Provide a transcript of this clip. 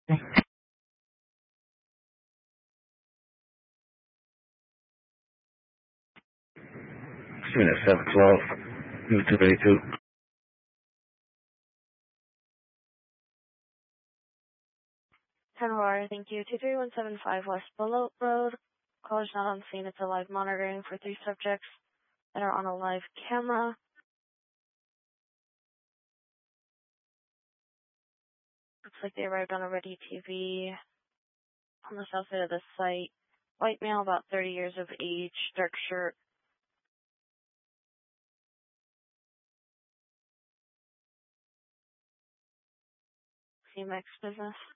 Unit 712, Unit 282. 10-4, thank you. 23175 West Bullock Road. Caller's not on scene. It's a live monitoring for 3 subjects that are on a live camera. Looks like they arrived on a Ready TV on the south side of the site. White male, about 30 years of age, dark shirt. CMX business.